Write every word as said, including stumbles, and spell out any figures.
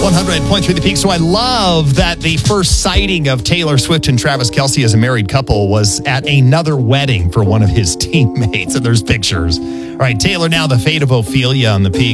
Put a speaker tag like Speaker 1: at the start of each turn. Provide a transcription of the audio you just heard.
Speaker 1: one hundred point three The Peak. So I love that the first sighting of Taylor Swift and Travis Kelce as a married couple was at another wedding for one of his teammates. And there's pictures. All right, Taylor, now the fate of Ophelia on The Peak.